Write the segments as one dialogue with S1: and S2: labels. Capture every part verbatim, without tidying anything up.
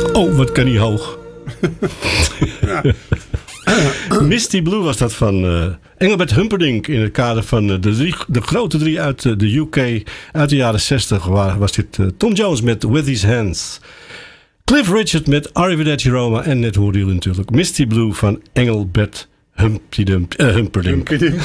S1: Oh, wat kan hij hoog. Ja. Misty Blue was dat van uh, Engelbert Humperdinck. In het kader van uh, de, drie, de grote drie uit uh, de U K uit de jaren zestig. Waar was dit uh, Tom Jones met With His Hands. Cliff Richard met Arrivederci Roma. En net hoorde jullie natuurlijk Misty Blue van Engelbert Humperdinck. Uh, Humperdinck.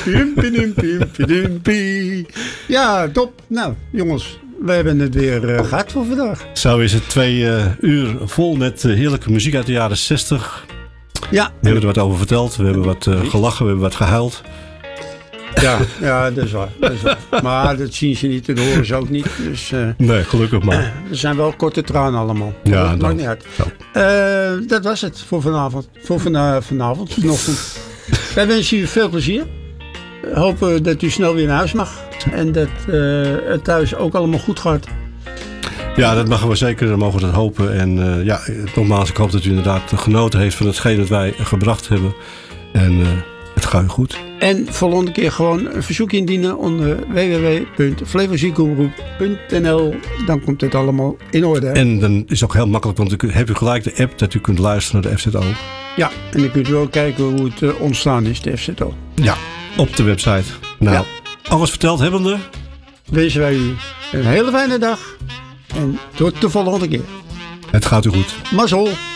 S2: Ja, top. Nou, jongens. We hebben het weer uh, gehad voor vandaag.
S1: Zo is het. Twee uh, uur vol met uh, heerlijke muziek uit de jaren zestig.
S2: Ja.
S1: We hebben er wat over verteld. We hebben wat uh, gelachen. We hebben wat gehuild.
S2: Ja, ja, dat is waar. Dat is waar. Maar dat zien ze niet. Dat horen ze ook niet. Dus, uh,
S1: nee, gelukkig maar.
S2: Uh, er zijn wel korte tranen allemaal.
S1: Ja,
S2: dat maakt niet uit. Uh, dat was het voor vanavond. Voor van, vanavond, vanochtend. Wij wensen u veel plezier. Hopen dat u snel weer naar huis mag. En dat uh, het thuis ook allemaal goed gaat.
S1: Ja, dat mogen we zeker. Dan mogen we dat hopen. En uh, ja, nogmaals, ik hoop dat u inderdaad genoten heeft van hetgeen dat wij gebracht hebben. En uh, het gaat u goed.
S2: En volgende keer gewoon een verzoek indienen onder w w w punt flevoziekenroep punt n l. Dan komt het allemaal in orde.
S1: En dan is het ook heel makkelijk, want u hebt u gelijk de app dat u kunt luisteren naar de F Z O.
S2: Ja, en dan kunt u ook kijken hoe het uh, ontstaan is, de F Z O.
S1: Ja, op de website. Nou, ja. Alles verteld hebbende.
S2: Wensen wij u een hele fijne dag. En tot de volgende keer.
S1: Het gaat u goed.
S2: Mazzel.